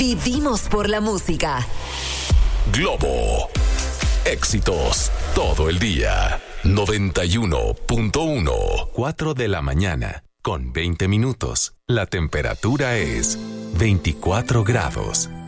Vivimos por la música. Globo. Éxitos todo el día. 91.1. 4 de la mañana, con 20 minutos. La temperatura es 24 grados.